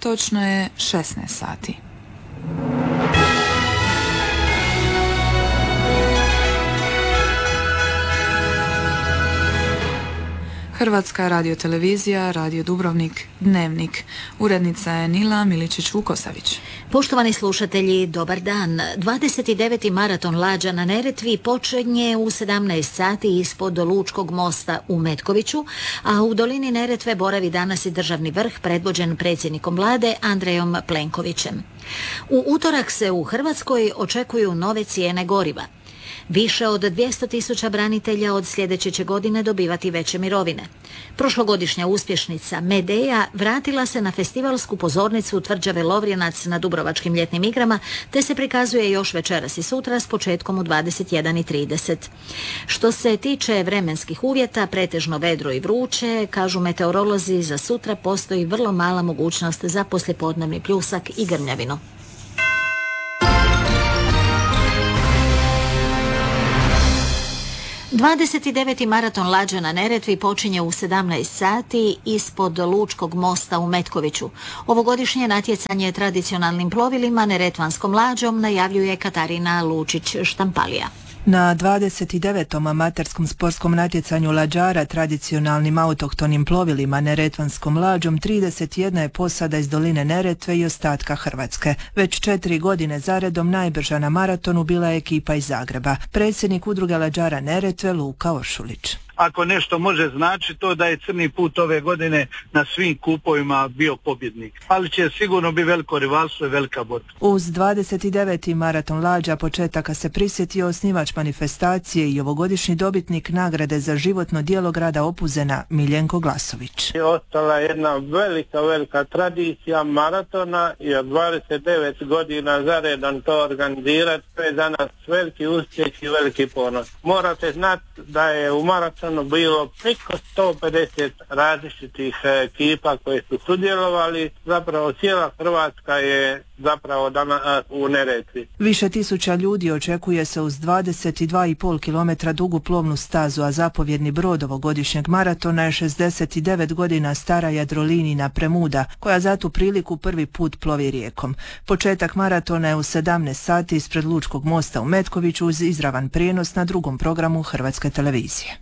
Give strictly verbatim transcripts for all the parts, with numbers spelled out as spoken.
Točno je šesnaest sati. Hrvatska radiotelevizija, Radio Dubrovnik, Dnevnik. Urednica je Nila Miličić-Vukosavić. Poštovani slušatelji, dobar dan. dvadeset deveti maraton lađa na Neretvi počinje u sedamnaest sati ispod Lučkog mosta u Metkoviću, a u dolini Neretve boravi danas i državni vrh predvođen predsjednikom vlade Andrejom Plenkovićem. U utorak se u Hrvatskoj očekuju nove cijene goriva. Više od dvjesto tisuća branitelja od sljedeće će godine dobivati veće mirovine. Prošlogodišnja uspješnica Medeja vratila se na festivalsku pozornicu tvrđave Lovrijenac na Dubrovačkim ljetnim igrama, te se prikazuje još večeras i sutra s početkom u dvadeset jedan i trideset. Što se tiče vremenskih uvjeta, pretežno vedro i vruće, kažu meteorolozi, za sutra postoji vrlo mala mogućnost za poslijepodnevni pljusak i grmljavinu. dvadeset deveti maraton lađa na Neretvi počinje u sedamnaest sati ispod Lučkog mosta u Metkoviću. Ovogodišnje natjecanje tradicionalnim plovilima neretvanskom lađom najavljuje Katarina Lučić-Štampalija. Na dvadeset devetom amaterskom sportskom natjecanju lađara tradicionalnim autohtonim plovilima neretvanskom lađom trideset jedna je posada iz doline Neretve i ostatka Hrvatske. Već četiri godine zaredom najbrža na maratonu bila je ekipa iz Zagreba. Predsjednik udruge lađara Neretve Luka Ošulić. Ako nešto može znači to da je Crni put ove godine na svim kupovima bio pobjednik. Ali će sigurno biti veliko rivalstvo i velika borba. Uz dvadeset deveti maraton lađa početaka se prisjetio osnivač manifestacije i ovogodišnji dobitnik nagrade za životno djelo grada Opuzena Miljenko Glasović. Ostala je jedna velika, velika tradicija maratona i od dvadeset devet godina zaredom to organizirati, to je za nas veliki uspjeh i veliki ponos. Morate znati da je u maratonu bilo preko sto pedeset različitih ekipa koje su sudjelovali. Zapravo cijela Hrvatska je zapravo danas u Neretvi. Više tisuća ljudi očekuje se uz dvadeset dva i pol kilometra dugu plovnu stazu, a zapovjedni brod ovogodišnjeg maratona je šezdeset devet godina stara Jadrolinina Premuda, koja za tu priliku prvi put plovi rijekom. Početak maratona je u sedamnaest sati ispred Lučkog mosta u Metkoviću uz izravan prijenos na drugom programu Hrvatske televizije.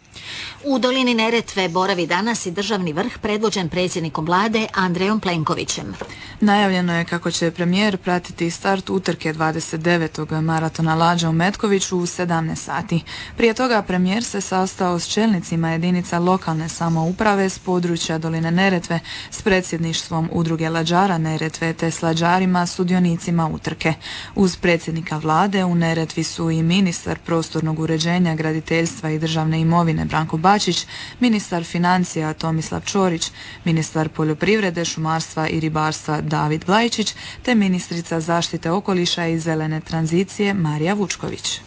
U dolini Neretve boravi danas i državni vrh predvođen predsjednikom vlade Andrejom Plenkovićem. Najavljeno je kako će premijer pratiti start utrke dvadeset devetog maratona lađa u Metkoviću u sedamnaest sati. Prije toga premijer se sastao s čelnicima jedinica lokalne samouprave s područja doline Neretve, s predsjedništvom udruge lađara Neretve te s lađarima sudionicima utrke. Uz predsjednika vlade u Neretvi su i ministar prostornog uređenja, graditeljstva i državne imovine Branko Bačić, ministar financija Tomislav Ćorić, ministar poljoprivrede, šumarstva i ribarstva David Blajčić te ministrica zaštite okoliša i zelene tranzicije Marija Vučković.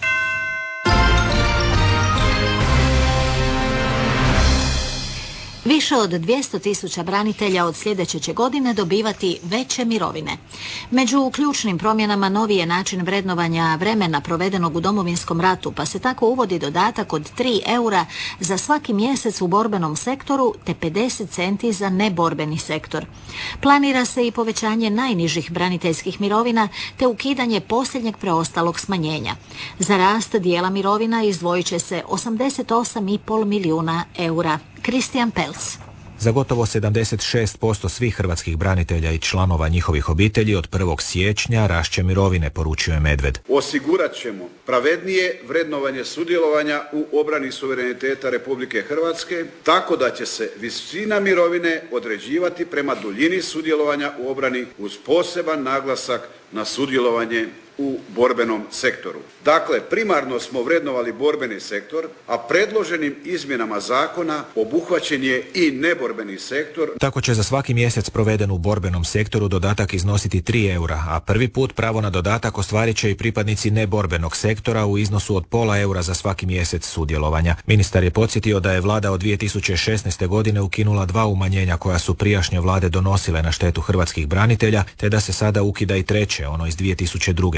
Više od dvjesto tisuća branitelja od sljedeće će godine dobivati veće mirovine. Među ključnim promjenama novi je način vrednovanja vremena provedenog u Domovinskom ratu, pa se tako uvodi dodatak od tri eura za svaki mjesec u borbenom sektoru te pedeset centi za neborbeni sektor. Planira se i povećanje najnižih braniteljskih mirovina te ukidanje posljednjeg preostalog smanjenja. Za rast dijela mirovina izdvojit će se osamdeset osam i pol milijuna eura. Kristijan Pels. Za gotovo sedamdeset šest posto svih hrvatskih branitelja i članova njihovih obitelji od prvog siječnja rašće mirovine, poručuje Medved. Osigurat ćemo pravednije vrednovanje sudjelovanja u obrani suvereniteta Republike Hrvatske, tako da će se visina mirovine određivati prema duljini sudjelovanja u obrani uz poseban naglasak na sudjelovanje u borbenom sektoru. Dakle, primarno smo vrednovali borbeni sektor, a predloženim izmjenama zakona obuhvaćen je i neborbeni sektor. Tako će za svaki mjesec proveden u borbenom sektoru dodatak iznositi tri eura, a prvi put pravo na dodatak ostvarit će i pripadnici neborbenog sektora u iznosu od pola eura za svaki mjesec sudjelovanja. Ministar je podsjetio da je vlada od dvije tisuće šesnaeste. godine ukinula dva umanjenja koja su prijašnje vlade donosile na štetu hrvatskih branitelja, te da se sada ukida i treće, ono iz dvije tisuće druge. godine.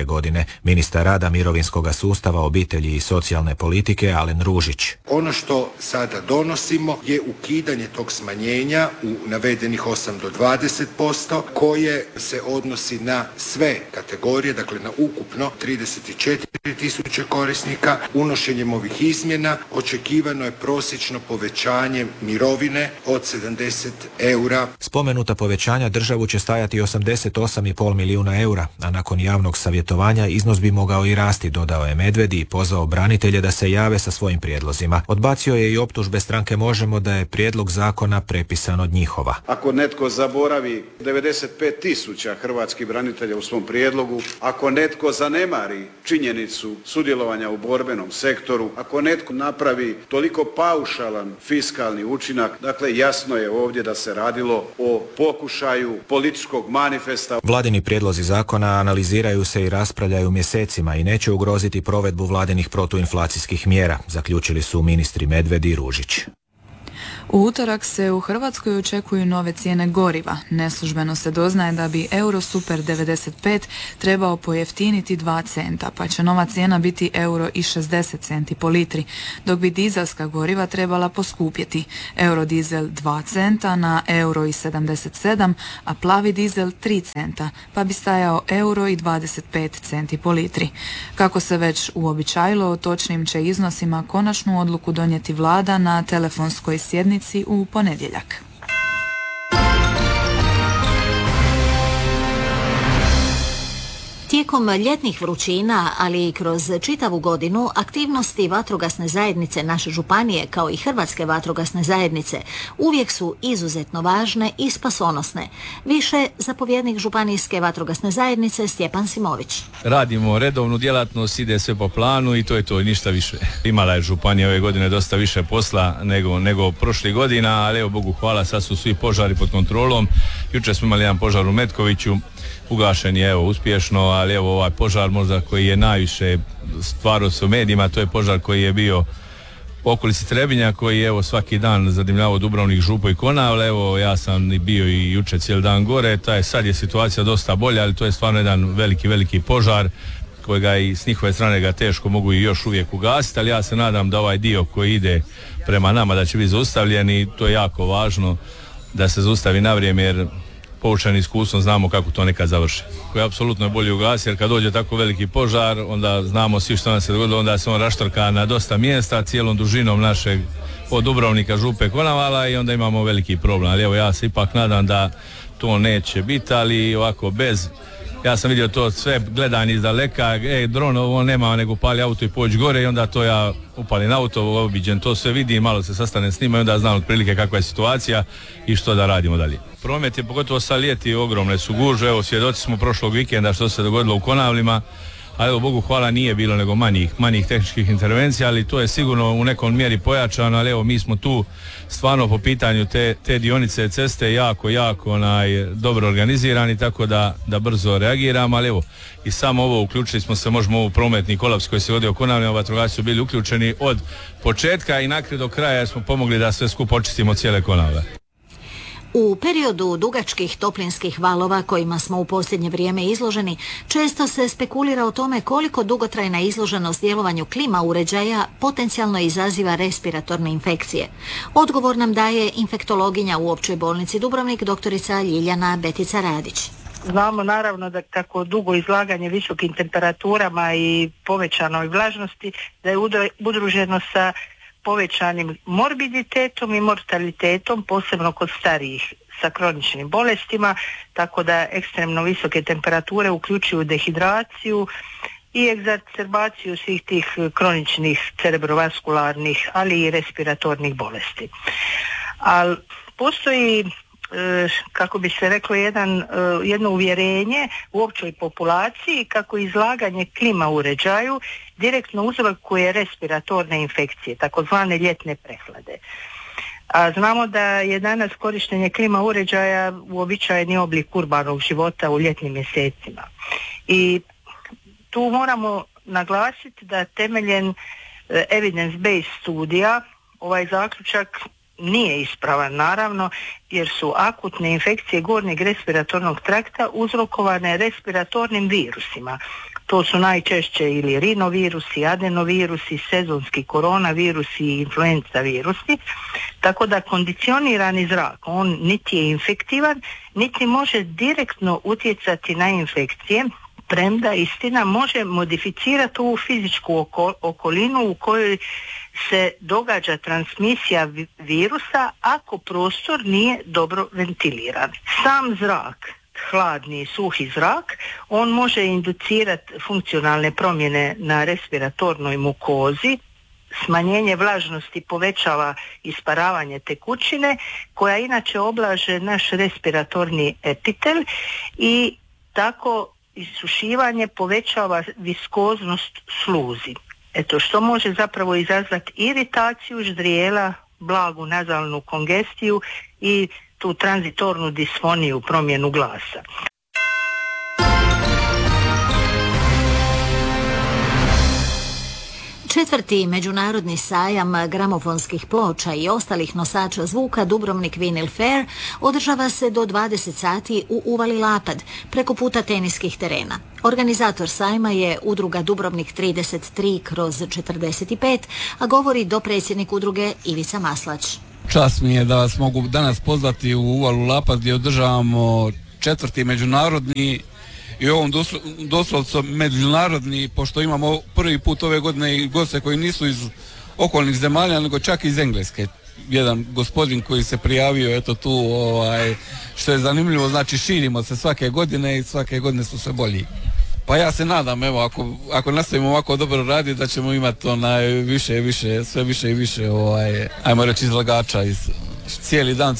godine. Ministar rada, mirovinskog sustava, obitelji i socijalne politike Alen Ružić. Ono što sada donosimo je ukidanje tog smanjenja u navedenih osam do dvadeset posto koje se odnosi na sve kategorije, dakle na ukupno trideset četiri tisuće korisnika. Unošenjem ovih izmjena očekivano je prosječno povećanje mirovine od sedamdeset eura. Spomenuta povećanja državu će stajati osamdeset osam i pol milijuna eura, a nakon javnog savjetovanja iznos bi mogao i rasti, dodao je Medvedi i pozvao branitelje da se jave sa svojim prijedlozima. Odbacio je i optužbe stranke Možemo da je prijedlog zakona prepisan od njihova. Ako netko zaboravi devedeset pet tisuća hrvatskih branitelja u svom prijedlogu, ako netko zanemari činjenicu sudjelovanja u borbenom sektoru, ako netko napravi toliko paušalan fiskalni učinak, dakle jasno je ovdje da se radilo o pokušaju političkog manifesta. Vladini prijedlozi zakona analiziraju se i raspravljaju mjesecima i neće ugroziti provedbu vladinih protuinflacijskih mjera, zaključili su ministri Medvedi i Ružić. U utorak se u Hrvatskoj očekuju nove cijene goriva. Neslužbeno se doznaje da bi Euro Super devedeset pet trebao pojeftiniti dva centa, pa će nova cijena biti euro i šezdeset centi po litri, dok bi dizelska goriva trebala poskupjeti. Eurodizel dva centa na euro i sedamdeset sedam, a plavi dizel tri centa, pa bi stajao euro i dvadeset pet centi po litri. Kako se već uobičajilo, o točnim će iznosima konačnu odluku donijeti vlada na telefonskoj sjednici u ponedjeljak. Tijekom ljetnih vrućina, ali i kroz čitavu godinu, aktivnosti vatrogasne zajednice naše županije, kao i Hrvatske vatrogasne zajednice, uvijek su izuzetno važne i spasonosne. Više zapovjednik županijske vatrogasne zajednice Stjepan Simović. Radimo redovnu djelatnost, ide sve po planu i to je to, ništa više. Imala je županija ove godine dosta više posla nego, nego prošlih godina, ali evo Bogu hvala, sad su svi požari pod kontrolom. Jučer smo imali jedan požar u Metkoviću, ugašen je evo uspješno, ali evo ovaj požar možda koji je najviše stvarao se u medijima, to je požar koji je bio u okolici Trebinja, koji je evo svaki dan zadimljavao Dubrovnik, Župu i Konavle. Evo ja sam bio i jučer cijeli dan gore, taj, sad je situacija dosta bolja, ali to je stvarno jedan veliki, veliki požar kojega i s njihove strane ga teško mogu i još uvijek ugasiti, ali ja se nadam da ovaj dio koji ide prema nama da će biti zaustavljen i to je jako važno da se zaustavi na vrijeme, jer poučeni iskustvom znamo kako to nekad završi. Koji je apsolutno bolje ugasiti, jer kad dođe tako veliki požar, onda znamo svi što nam se dogodilo, onda se on raštrka na dosta mjesta, cijelom dužinom našeg od Dubrovnika, Župe, Konavala i onda imamo veliki problem. Ali evo ja se ipak nadam da to neće biti, ali ovako bez, ja sam vidio to sve gledanje iz daleka, e, dron ovo nema, nego pali auto i pođi gore i onda to ja upalim auto, obiđen, to sve vidim, malo se sastanem s njima i onda znam otprilike kakva je situacija i što da radimo dalje. Promet je pogotovo sa ljeti, ogromne su gužve, evo svjedoci smo prošlog vikenda što se dogodilo u Konavlima, a evo Bogu hvala nije bilo nego manjih, manjih tehničkih intervencija, ali to je sigurno u nekom mjeri pojačano, ali evo mi smo tu stvarno po pitanju te, te dionice ceste jako, jako onaj, dobro organizirani, tako da, da brzo reagiramo, ali evo i samo ovo uključili smo se, možemo ovo prometni kolaps koji se vodio u Konavlima, vatrogasci su bili uključeni od početka i nakraj do kraja jer smo pomogli da sve skupo očistimo cijele Konavle. U periodu dugačkih toplinskih valova kojima smo u posljednje vrijeme izloženi, često se spekulira o tome koliko dugotrajna izloženost djelovanju klima uređaja potencijalno izaziva respiratorne infekcije. Odgovor nam daje infektologinja u Općoj bolnici Dubrovnik, doktorica Ljiljana Betica Radić. Znamo naravno da tako dugo izlaganje visokim temperaturama i povećanoj vlažnosti da je udruženo sa povećanim morbiditetom i mortalitetom, posebno kod starijih sa kroničnim bolestima, tako da ekstremno visoke temperature uključuju dehidraciju i egzacerbaciju svih tih kroničnih cerebrovaskularnih, ali i respiratornih bolesti. Ali postoji, kako bi se reklo, jedan, jedno uvjerenje u općoj populaciji kako izlaganje klima uređaju direktno uzrokuje respiratorne infekcije, takozvane ljetne prehlade. A znamo da je danas korištenje klima uređaja uobičajeni oblik urbanog života u ljetnim mjesecima. I tu moramo naglasiti da temeljem evidence-based studija ovaj zaključak nije ispravan, naravno, jer su akutne infekcije gornjeg respiratornog trakta uzrokovane respiratornim virusima, To su najčešće ili rinovirusi, adenovirusi, sezonski koronavirusi i influenza virusi. Tako da kondicionirani zrak, on niti je infektivan, niti može direktno utjecati na infekcije, premda istina može modificirati tu fizičku oko, okolinu u kojoj se događa transmisija virusa ako prostor nije dobro ventiliran. Sam zrak, hladni i suhi zrak, on može inducirati funkcionalne promjene na respiratornoj mukozi, smanjenje vlažnosti povećava isparavanje tekućine koja inače oblaže naš respiratorni epitel i tako isušivanje povećava viskoznost sluzi. Eto, što može zapravo izazvati iritaciju ždrijela, blagu nazalnu kongestiju i tu tranzitornu disfoniju, promjenu glasa. Četvrti međunarodni sajam gramofonskih ploča i ostalih nosača zvuka Dubrovnik Vinyl Fair održava se do dvadeset sati u Uvali Lapad, preko puta teniskih terena. Organizator sajma je udruga Dubrovnik trideset tri kroz četrdeset pet, a govori dopredsjednik udruge Ivica Maslać. Čast mi je da vas mogu danas pozvati u Uvalu Lapad gdje održavamo četvrti međunarodni i ovom doslovco međunarodni, pošto imamo prvi put ove godine i goste koji nisu iz okolnih zemalja, nego čak iz Engleske. Jedan gospodin koji se prijavio, eto tu, ovaj, što je zanimljivo, znači širimo se svake godine i svake godine su sve bolji. Pa ja se nadam, evo, ako, ako nastavimo ovako dobro raditi, da ćemo imati onaj više, više, sve više i više, ovaj, ajmo reći, izlagača iz cijeli dan.